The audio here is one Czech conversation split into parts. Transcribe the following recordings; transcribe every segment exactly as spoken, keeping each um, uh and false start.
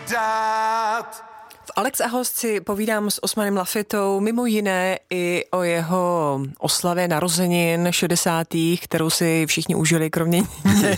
dát. V Alex a host si povídám s Osmanem Lafitou mimo jiné i o jeho oslavě narozenin šedesátých, kterou si všichni užili, kromě něj.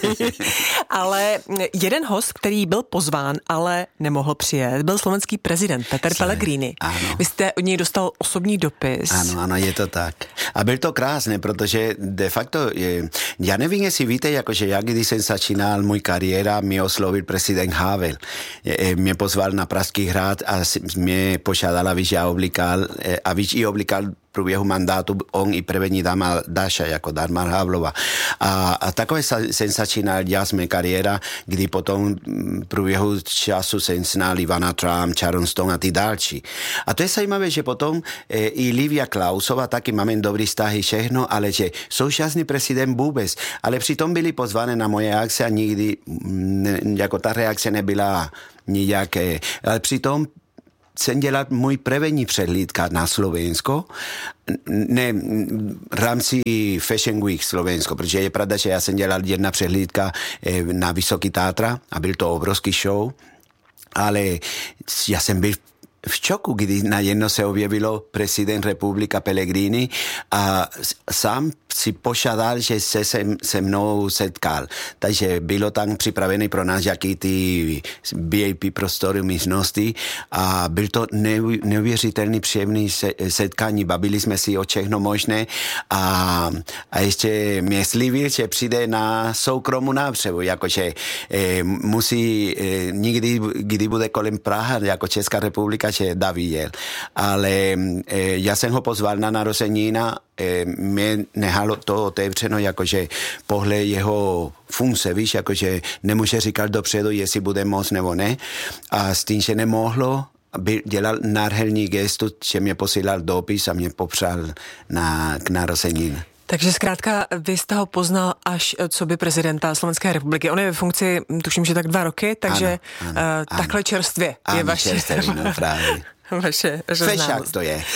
Ale jeden host, který byl pozván, ale nemohl přijet, byl slovenský prezident Peter Pellegrini. Ano. Vy jste od něj dostal osobní dopis. Ano, ano, je to tak. A byl to krásné, protože de facto, je, já nevím, jestli víte, jakože já, když jsem začínal můj kariéra, mě oslovil prezident Havel. Je, mě pozval na Pražský hrad a mě požádal, abych já oblikal, abych i oblikal v průběhu mandátu on i první dáma Daša, jako Dagmar Havlova. A, a takové jsem začínal já jsme kariéra, kdy potom v průběhu času jsem znal Ivana Trump, Sharon Stone a ty další. A to je zajímavé, že potom e, i Livia Klausova, taky máme dobrý vztahy všechno, ale že současný prezident vůbec, ale přitom byli pozvané na moje akce a nikdy ne, jako ta reakce nebyla nijaké. Ale přitom jsem dělal můj první přehlídka na Slovensko, ne v rámci Fashion Week Slovensko, protože je pravda, že já jsem dělal jedna přehlídka na Vysoký Tátra a byl to obrovský show, ale já jsem byl v čoku, kdy najednou se objevilo prezident republika Pellegrini a sám si požádal, že se se, se mnou setkal. Takže bylo tam připravený pro nás jaký ty V I P prostory, místnosti a byl to neuvěřitelný příjemný setkání. Bavili jsme si o všechno možné a, a ještě mě slíbil, že přijde na soukromou návštěvu, jakože eh, musí eh, nikdy, kdy bude kolem Praha, jako Česká republika, že dá viděl. Ale eh, já jsem ho pozval na narozenina, eh, mě nehalo to otevřeno, jakože pohled jeho funkce, víš, jakože nemůže říkat dopředu, jestli bude moc nebo ne. A s tím, že nemohlo, by dělal nádherný gestu, že mě posílal dopis a mě popřál na, k narozenin. Takže zkrátka vy jste ho poznal až co by prezidenta Slovenské republiky. On je ve funkci, tuším, že tak dva roky, takže ano, ano, uh, takhle ano. čerstvě ano, je vaše... čerstvě, no, právě. Vaše Fešák to je.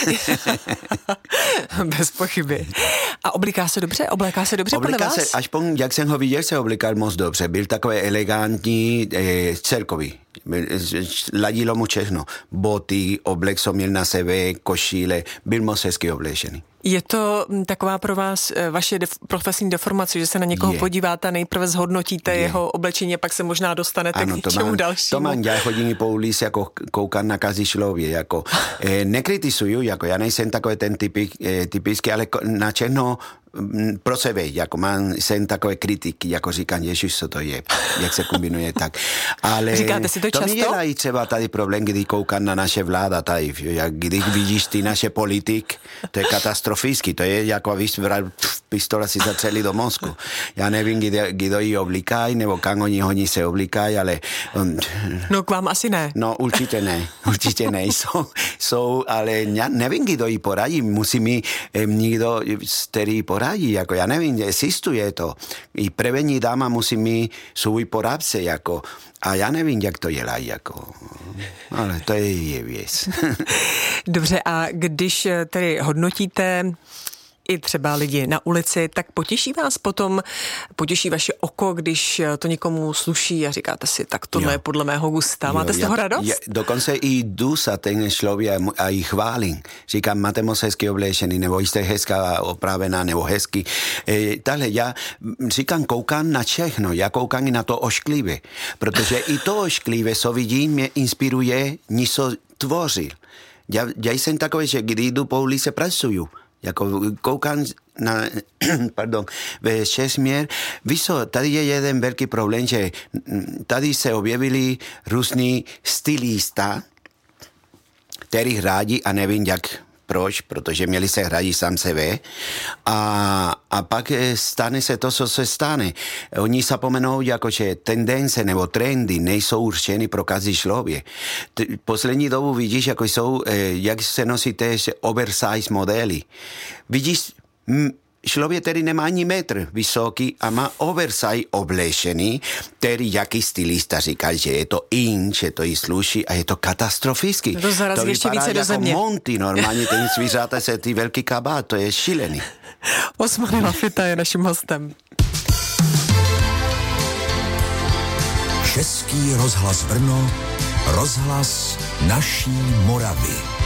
Bez pochyby. A obliká se dobře? Obléká se dobře obliká podle vás? Se, aspoň jak jsem ho viděl, se oblikal moc dobře. Byl takový elegantní, eh, celkový. Ladilo mu všechno. Boty, oblek, co měl na sebe, košíle. Byl moc hezky oblečený. Je to taková pro vás vaše def- profesní deformace, že se na někoho je. podíváte a nejprve zhodnotíte je. jeho oblečení a pak se možná dostanete ano, k něčemu dalšímu? To mám, já chodím po ulici jako koukám na každý člověk, jako eh, nekritizuju, jako já nejsem takový ten typik, eh, typický, ale na všechno pro sebe, jako mám, jsem takové kritiky, jako říkám, ježiš, co to je, jak se kombinuje tak. Ale říkáte si to, to často? To mi dělá i třeba tady problém, kdy koukám na naše vláda tady, jak když vidíš ty naše politik, to je katastrofický, to je jako víš, pistola si zatřeli do mozku. Já nevím, kdo, kdo ji oblikají, nebo kam oni, oni se oblikají, ale... Um, no k vám asi ne. No určitě ne, určitě ne, jsou, jsou ale já nevím, kdo ji poradí, musí mi eh, někdo, který poradí, jako já nevím, existuje to. I první dáma musí mít svůj poradce, jako, a já nevím, jak to dělají, jako, ale to je, je věc. Dobře, a když tedy hodnotíte i třeba lidi na ulici, tak potěší vás potom, potěší vaše oko, když to někomu sluší a říkáte si, tak tohle je podle mého gusta. Máte jo, z toho já, radost? Já, dokonce i jdu za ten člověk a i chválím. Říkám, máte moc hezky oblečený, nebo jste hezká opravená, nebo hezky. E, tahle, já říkám, koukám na všechno, já koukám i na to ošklivé, protože i to ošklivé, co vidím, mě inspiruje něco tvořit. Já, já jsem takový, že když jdu po ulici, pracuju. Jako koukám na, pardon, ve šesměr. Víš co, tady je jeden velký problém, že tady se objevili různí stylista, který hrají a nevím jak, proč, protože měli se hrají sám sebe a, a pak stane se to, co se stane. Oni zapomenou, jakože tendence nebo trendy nejsou určeny pro každý člověk. Poslední dobu vidíš, jako jsou, jak se nosí též oversize modely. Vidíš, člověk, který nemá ani metr vysoký a má oversize oblečený, který jaký stylista říká, že je to in, že to jí sluší a je to katastrofický. To zarazí ještě více do země. To vypadá jako Monty, normálně ten zvířata se ty velký kabát, to je šílený. Osman Lafita je naším hostem. Český rozhlas Brno, Rozhlas naší Moravy.